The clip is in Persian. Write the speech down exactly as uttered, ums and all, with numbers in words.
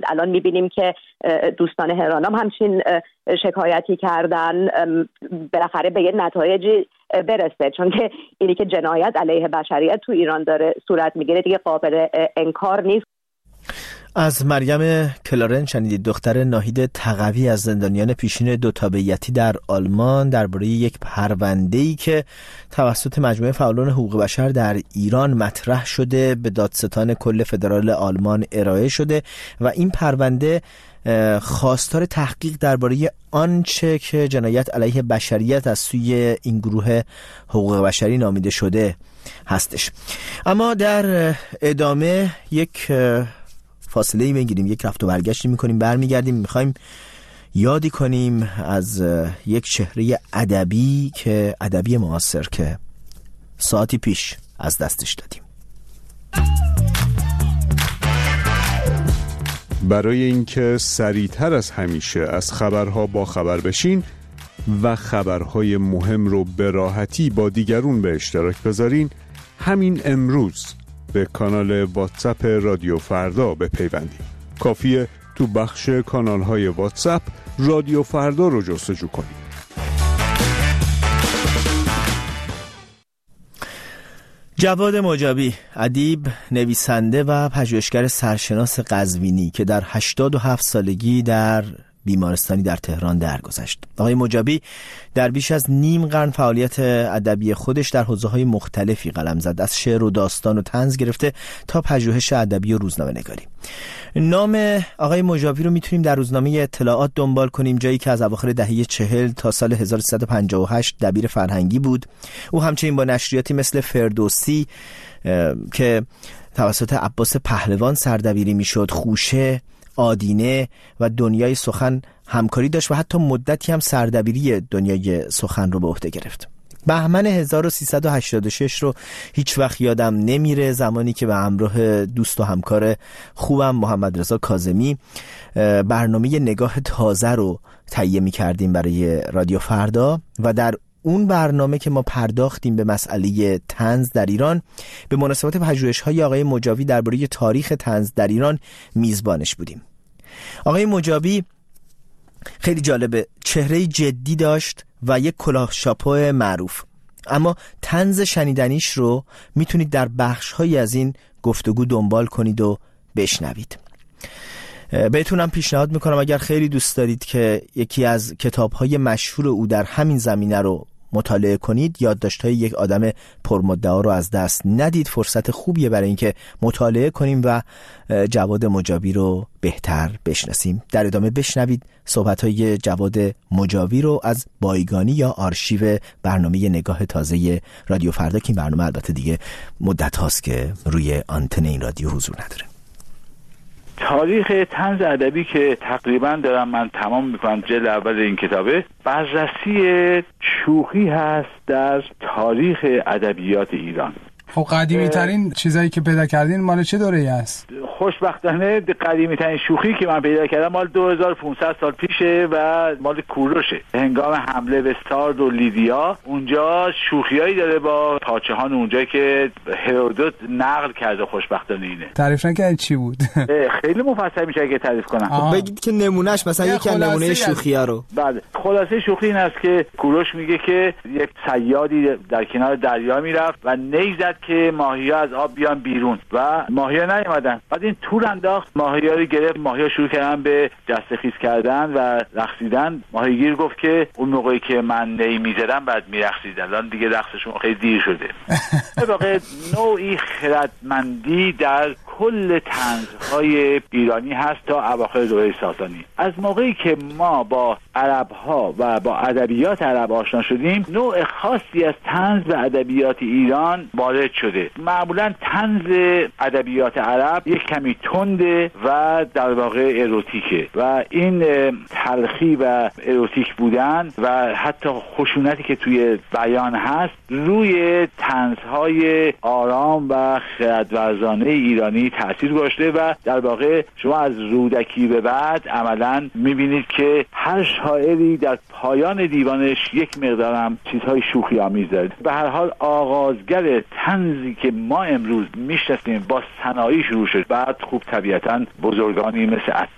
الان میبینیم که دوستان هرانام همچین شکایتی کردن، بالاخره به یه نتایجی برسه، چون که اینی که جنایت علیه بشریت تو ایران داره صورت میگیره دیگه قابل انکار نیست. از مریم کلارن شنیدید، دختر ناهید تقوی از زندانیان پیشین دو تابعیتی در آلمان، درباره یک پرونده‌ای که توسط مجموعه فعالان حقوق بشر در ایران مطرح شده به دادستان کل فدرال آلمان ارائه شده و این پرونده خواستار تحقیق درباره آنچه که جنایت علیه بشریت از سوی این گروه حقوق بشری نامیده شده هستش. اما در ادامه یک فاصله میگیریم، یک رفت و برگشتی میکنیم، برمیگردیم، میخوایم یادی کنیم از یک چهره ادبی که ادبی معاصر که ساعتی پیش از دستش دادیم. برای اینکه سریعتر از همیشه از خبرها با خبر بشین و خبرهای مهم رو به راحتی با دیگرون به اشتراک بذارین، همین امروز به کانال واتساپ رادیو فردا بپیوندید. کافیه تو بخش کانال‌های واتساپ رادیو فردا رو جستجو کنید. جواد مجابی، ادیب، نویسنده و پژوهشگر سرشناس قزوینی که در هشتاد و هفت سالگی در بیمارستانی در تهران درگذشت. آقای مجابی در بیش از نیم قرن فعالیت ادبی خودش در حوزه‌های مختلفی قلم زد، از شعر و داستان و طنز گرفته تا پژوهش ادبی و روزنامه‌نگاری. نام آقای مجابی رو میتونیم در روزنامه اطلاعات دنبال کنیم، جایی که از اواخر دهه چهل تا سال هزار و سیصد و پنجاه و هشت دبیر فرهنگی بود. او همچنین با نشریاتی مثل فردوسی که توسط عباس پهلوان سردبیری میشد، خوشه، آدینه و دنیای سخن همکاری داشت و حتی مدتی هم سردبیری دنیای سخن رو به عهده گرفت. بهمن هزار و سیصد و هشتاد و شش رو هیچ وقت یادم نمیره، زمانی که به همراه دوست و همکار خوبم محمد رضا کاظمی برنامه نگاه تازه رو تهیه می‌کردیم برای رادیو فردا و در اون برنامه که ما پرداختیم به مسئله طنز در ایران، به مناسبت پژوهش‌های آقای مجابی درباره تاریخ طنز در ایران میزبانش بودیم. آقای مجابی خیلی جالبه، چهره جدی داشت و یک کلاه شاپو معروف، اما طنز شنیدنیش رو میتونید در بخش‌هایی از این گفتگو دنبال کنید و بشنوید. بهتونم پیشنهاد میکنم اگر خیلی دوست دارید که یکی از کتاب‌های مشهور او در همین زمینه رو مطالعه کنید، یادداشت‌های یک آدم پرمدعا رو از دست ندید. فرصت خوبیه برای اینکه مطالعه کنیم و جواد مجابی رو بهتر بشناسیم. در ادامه بشنوید صحبت‌های جواد مجابی رو از بایگانی یا آرشیو برنامه نگاه تازه رادیو فردا، که این برنامه البته دیگه مدت هاست که روی آنتن این رادیو حضور نداره. تاریخ طنز ادبی که تقریبا دارم من تمام میکنم، جلد اول این کتابه، بررسی شوخی هست در تاریخ ادبیات ایران. خب قدیمی ترین چیزایی که پیدا کردین مال چه دوره‌ای است؟ خوشبختانه قدیمی ترین شوخی که من پیدا کردم مال دو هزار و پانصد سال پیشه و مال کوروشه. هنگام حمله به سارد و لیدیا، اونجا شوخیایی داره با پادشاهان اونجا که هرودوت نقل کرده. خوشبختانه اینه. تعریف نکنید چی بود؟ خیلی مفصل میشه اگه تعریف کنم. خب بگید که نمونهش مثلا یکی از نمونه شوخی‌ها رو. بله، خلاصه شوخی این است که کوروش میگه که یک صیادی در کنار دریا میرفت و نیزد که ماهی‌ها از آب بیان بیرون و ماهی‌ها نیومدن. بعد این تور انداخت، ماهی‌ها رو گرفت، ماهی‌ها شروع کردن به جستخیز کردن و رقصیدن. ماهیگیر گفت که اون موقعی که من نی می‌زدم بعد می‌رقصیدن، الان دیگه رقصشون خیلی دیر شده. به واقع نوعی خردمندی در کل طنزهای ایرانی هست تا اواخر دوره ساسانی. از موقعی که ما با عرب‌ها و با ادبیات عرب آشنا شدیم، نوع خاصی از طنز و ادبیات ایران وارد شده. معمولا طنز ادبیات عرب یک کمی تنده و در واقع اروتیکه و این تلخی و اروتیک بودن و حتی خشونتی که توی بیان هست روی طنزهای آرام و خردورزانه ایرانی تأثیر گذاشته و در واقع شما از رودکی به بعد عملا میبینید که هر شاعری در پایان دیوانش یک مقدارم چیزهای شوخی آمیز داره. به هر حال آغازگر طنزی که ما امروز میشناسیم با سنایی شروع شد، بعد خوب طبیعتاً بزرگانی مثل